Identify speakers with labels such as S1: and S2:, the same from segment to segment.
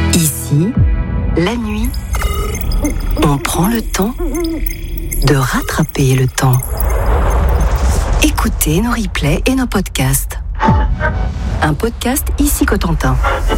S1: Ici, la nuit, on prend le temps de rattraper le temps. Écoutez nos replays et nos podcasts. Un podcast Ici Cotentin.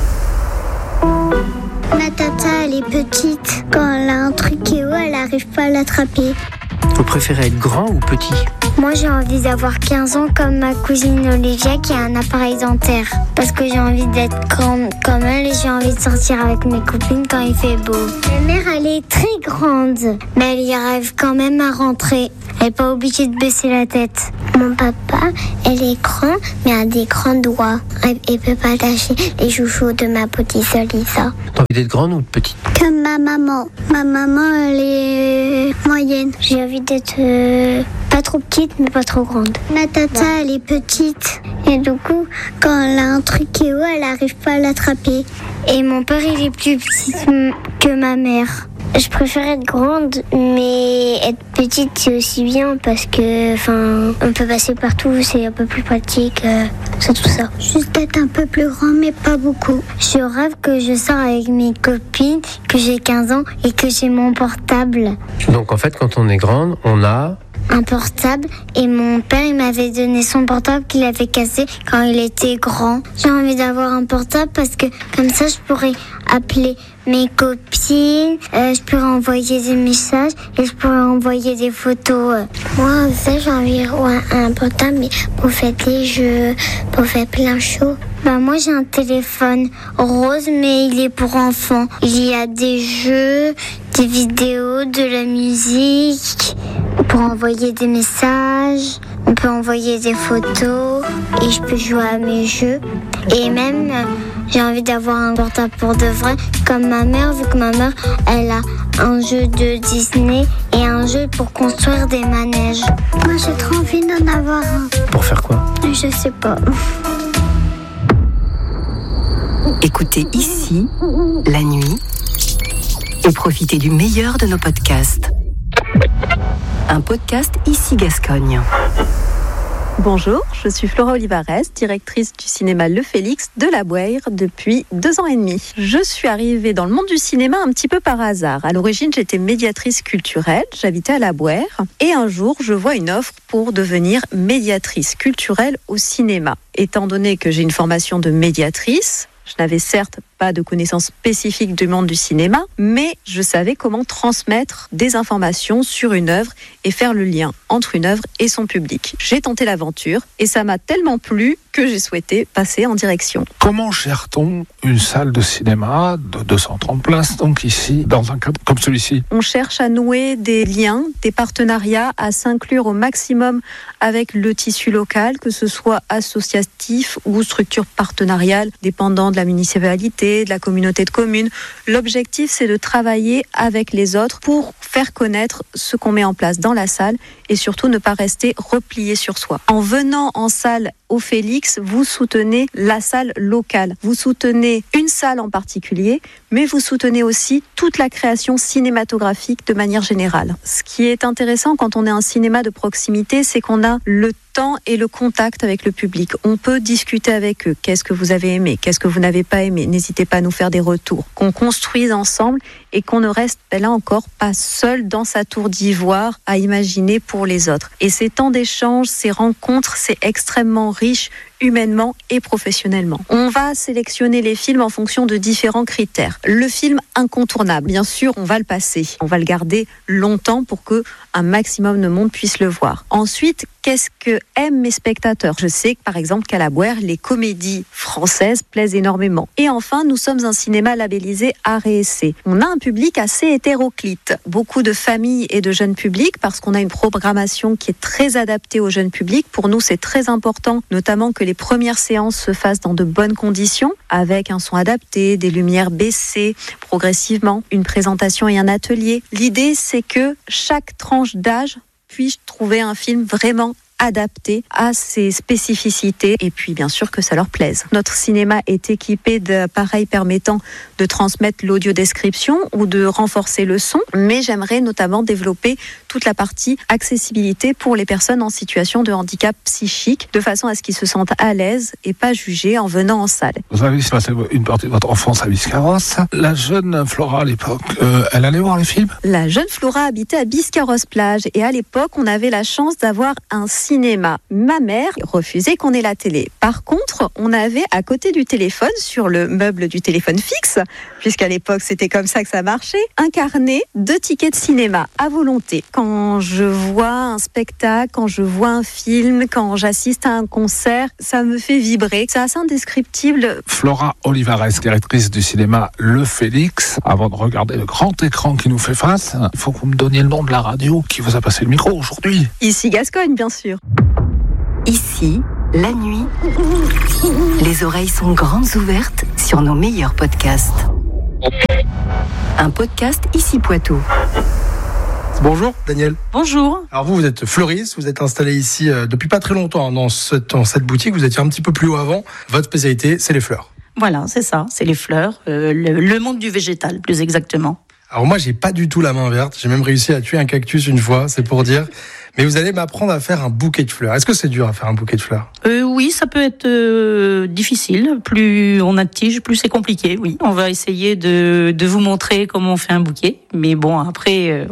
S2: Ma tata, elle est petite. Quand elle a un truc et elle n'arrive pas à l'attraper.
S3: Vous préférez être grand ou petit ?
S2: Moi, j'ai envie d'avoir 15 ans comme ma cousine Olivia qui a un appareil dentaire. Parce que j'ai envie d'être grande comme elle et j'ai envie de sortir avec mes copines quand il fait beau. Ma mère, elle est très grande, mais elle y arrive quand même à rentrer. Elle n'est pas obligée de baisser la tête. Mon papa, elle est grand, mais a des grands doigts. Elle ne peut pas lâcher les chouchous de ma petite Lisa.
S3: T'as envie d'être grande ou petite ?
S2: Comme ma maman. Ma maman, elle est moyenne. J'ai envie d'être pas trop petite, mais pas trop grande. Ma tata, elle est petite. Et du coup, quand elle a un truc et elle n'arrive pas à l'attraper. Et mon père, il est plus petit que ma mère. Je préfère être grande, mais être petite, c'est aussi bien parce que, on peut passer partout, c'est un peu plus pratique, c'est tout ça. Juste être un peu plus grand, mais pas beaucoup. Je rêve que je sors avec mes copines, que j'ai 15 ans et que j'ai mon portable.
S3: Donc en fait, quand on est grande, on a...
S2: un portable et mon père il m'avait donné son portable qu'il avait cassé quand il était grand. J'ai envie d'avoir un portable parce que comme ça je pourrais appeler mes copines, je pourrais envoyer des messages et je pourrais envoyer des photos. Moi ça j'ai envie d'avoir un portable mais pour faire des jeux, pour faire plein de choses. Moi j'ai un téléphone rose mais il est pour enfants. Il y a des jeux, des vidéos, de la musique. Pour envoyer des messages, on peut envoyer des photos et je peux jouer à mes jeux. Et même, j'ai envie d'avoir un portable pour de vrai, comme ma mère, vu que ma mère, elle a un jeu de Disney et un jeu pour construire des manèges. Moi, j'ai trop envie d'en avoir un.
S3: Pour faire quoi ?
S2: Je sais pas.
S1: Écoutez Ici, la nuit, et profitez du meilleur de nos podcasts. Un podcast Ici Gascogne.
S4: Bonjour, je suis Flora Olivares, directrice du cinéma Le Félix de La Bouère depuis 2 ans et demi. Je suis arrivée dans le monde du cinéma un petit peu par hasard. À l'origine, j'étais médiatrice culturelle, j'habitais à La Bouère et un jour, je vois une offre pour devenir médiatrice culturelle au cinéma. Étant donné que j'ai une formation de médiatrice, je n'avais certes pas de connaissances spécifiques du monde du cinéma, mais je savais comment transmettre des informations sur une œuvre et faire le lien entre une œuvre et son public. J'ai tenté l'aventure et ça m'a tellement plu que j'ai souhaité passer en direction.
S5: Comment gère-t-on une salle de cinéma de 230 places, donc ici, dans un cadre comme celui-ci ?
S4: On cherche à nouer des liens, des partenariats, à s'inclure au maximum avec le tissu local, que ce soit associatif ou structure partenariale, dépendant de la municipalité, de la communauté de communes. L'objectif, c'est de travailler avec les autres pour faire connaître ce qu'on met en place dans la salle et surtout ne pas rester replié sur soi. En venant en salle au Félix, vous soutenez la salle locale. Vous soutenez une salle en particulier, mais vous soutenez aussi toute la création cinématographique de manière générale. Ce qui est intéressant quand on est un cinéma de proximité, c'est qu'on a le temps et le contact avec le public. On peut discuter avec eux. Qu'est-ce que vous avez aimé ? Qu'est-ce que vous n'avez pas aimé ? N'hésitez pas à nous faire des retours. Qu'on construise ensemble et qu'on ne reste, là encore, pas seul dans sa tour d'ivoire à imaginer pour les autres. Et ces temps d'échange, ces rencontres, c'est extrêmement riche humainement et professionnellement. On va sélectionner les films en fonction de différents critères. Le film incontournable, bien sûr, on va le passer. On va le garder longtemps pour que un maximum de monde puisse le voir. Ensuite, qu'est-ce que aiment mes spectateurs ? Je sais que, par exemple, qu'à La Bouère, les comédies françaises plaisent énormément. Et enfin, nous sommes un cinéma labellisé Art et Essai. On a un public assez hétéroclite. Beaucoup de familles et de jeunes publics, parce qu'on a une programmation qui est très adaptée aux jeunes publics. Pour nous, c'est très important, notamment que les premières séances se fassent dans de bonnes conditions, avec un son adapté, des lumières baissées progressivement, une présentation et un atelier. L'idée, c'est que chaque tranche d'âge puisse trouver un film vraiment adapté à ses spécificités et puis bien sûr que ça leur plaise. Notre cinéma est équipé d'appareils permettant de transmettre l'audiodescription ou de renforcer le son, mais j'aimerais notamment développer toute la partie accessibilité pour les personnes en situation de handicap psychique, de façon à ce qu'ils se sentent à l'aise et pas jugés en venant en salle.
S5: Vous avez passé une partie de votre enfance à Biscarrosse. La jeune Flora, à l'époque, elle allait voir les films ?
S4: La jeune Flora habitait à Biscarrosse-Plage et à l'époque, on avait la chance d'avoir un cinéma. Ma mère refusait qu'on ait la télé. Par contre, on avait à côté du téléphone, sur le meuble du téléphone fixe, puisqu'à l'époque, c'était comme ça que ça marchait, un carnet de tickets de cinéma à volonté. Quand je vois un spectacle, quand je vois un film, quand j'assiste à un concert, ça me fait vibrer. C'est assez indescriptible.
S5: Flora Olivares, directrice du cinéma Le Félix. Avant de regarder le grand écran qui nous fait face, il faut que vous me donniez le nom de la radio qui vous a passé le micro aujourd'hui.
S4: Ici Gascogne, bien sûr.
S1: Ici, la nuit, les oreilles sont grandes ouvertes sur nos meilleurs podcasts. Un podcast Ici Poitou.
S6: Bonjour Daniel.
S7: Bonjour.
S6: Alors vous êtes fleuriste, vous êtes installé ici depuis pas très longtemps dans cette boutique, vous étiez un petit peu plus haut avant. Votre spécialité, c'est les fleurs.
S7: Voilà, c'est ça, c'est les fleurs, le monde du végétal plus exactement.
S6: Alors moi, j'ai pas du tout la main verte, j'ai même réussi à tuer un cactus une fois, c'est pour dire. Mais vous allez m'apprendre à faire un bouquet de fleurs. Est-ce que c'est dur à faire un bouquet de fleurs ?
S7: Oui, ça peut être difficile. Plus on a de tiges, plus c'est compliqué, oui. On va essayer de vous montrer comment on fait un bouquet. Mais bon, après,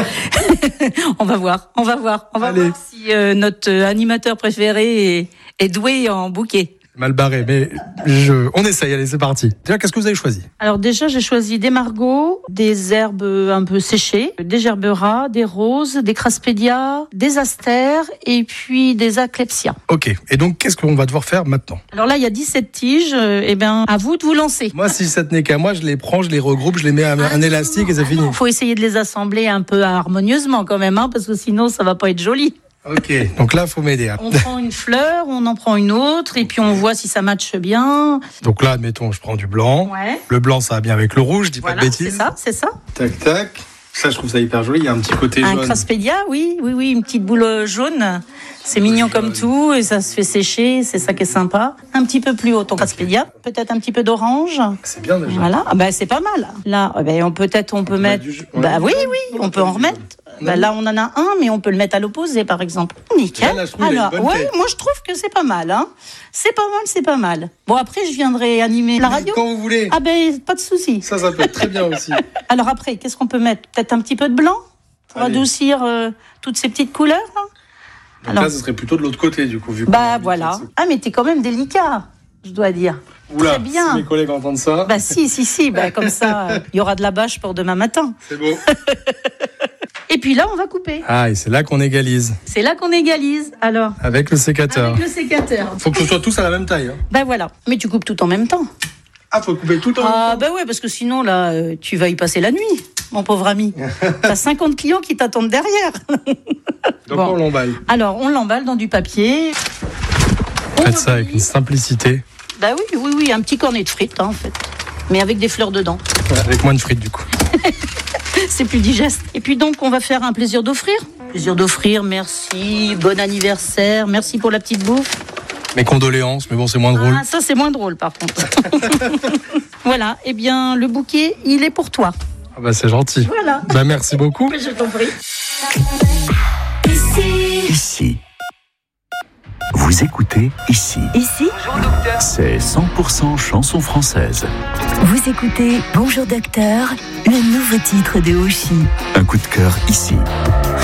S7: on va voir. On va voir si notre animateur préféré est doué en bouquet.
S6: Mal barré, mais on essaye, allez, c'est parti. Déjà, qu'est-ce que vous avez choisi ?
S7: Alors déjà, j'ai choisi des margots, des herbes un peu séchées, des gerberas, des roses, des craspédias, des astères et puis des aclepsias.
S6: Ok, et donc qu'est-ce qu'on va devoir faire maintenant ?
S7: Alors là, il y a 17 tiges, à vous de vous lancer.
S6: Moi, si ça tenait qu'à moi, je les prends, je les regroupe, je les mets à un élastique et c'est fini.
S7: Il faut essayer de les assembler un peu harmonieusement quand même, parce que sinon, ça va pas être joli.
S6: Ok, donc là, il faut m'aider.
S7: On prend une fleur, on en prend une autre, et puis on voit si ça matche bien.
S6: Donc là, admettons, je prends du blanc.
S7: Ouais.
S6: Le blanc, ça va bien avec le rouge, je dis
S7: voilà,
S6: pas de bêtises.
S7: C'est ça.
S6: Tac, tac. Ça, je trouve ça hyper joli, il y a un petit côté jaune.
S7: Un craspédia, oui, une petite boule jaune. C'est mignon comme tout, et ça se fait sécher, c'est ça qui est sympa. Un petit peu plus haut ton craspédia, peut-être un petit peu d'orange.
S6: C'est bien déjà.
S7: Voilà, c'est pas mal. Là, on peut mettre... Oui, on peut en remettre. Là, on en a un, mais on peut le mettre à l'opposé, par exemple. Nickel.
S6: Là,
S7: alors, moi, je trouve que c'est pas mal. C'est pas mal. Bon, après, je viendrai animer la radio.
S6: Quand vous voulez.
S7: Pas de souci.
S6: Ça peut être très bien aussi.
S7: Alors après, qu'est-ce qu'on peut mettre ? Peut-être un petit peu de blanc pour adoucir toutes ces petites couleurs.
S6: Donc là, ce serait plutôt de l'autre côté, du coup. Vu
S7: voilà. Mais t'es quand même délicat, je dois dire.
S6: Oula,
S7: très bien.
S6: Si mes collègues entendent ça.
S7: Si. Comme ça, il y aura de la bâche pour demain matin.
S6: C'est beau.
S7: Et puis là, on va couper.
S6: Ah, et c'est là qu'on égalise.
S7: Alors.
S6: Avec le sécateur. Faut que ce soit tous à la même taille.
S7: Voilà. Mais tu coupes tout en même temps.
S6: Ah, faut couper tout en même temps.
S7: Ouais, parce que sinon, là, tu vas y passer la nuit, mon pauvre ami. T'as 50 clients qui t'attendent derrière.
S6: Donc on l'emballe.
S7: Alors, on l'emballe dans du papier.
S6: Faites ça avec une simplicité.
S7: Oui, un petit cornet de frites, en fait. Mais avec des fleurs dedans.
S6: Avec moins de frites, du coup.
S7: C'est plus digeste. Et puis donc, on va faire un plaisir d'offrir. Merci, bon anniversaire, merci pour la petite bouffe.
S6: Mes condoléances, mais bon, c'est moins drôle.
S7: Ça, c'est moins drôle, par contre. Voilà, le bouquet, il est pour toi.
S6: C'est gentil.
S7: Voilà.
S6: Merci beaucoup.
S7: Je t'en prie.
S8: Ici. Vous écoutez Ici.
S1: Ici,
S8: C'est 100% chanson française.
S1: vous écoutez Bonjour Docteur, le nouveau titre de Oshi.
S8: Un coup de cœur ici.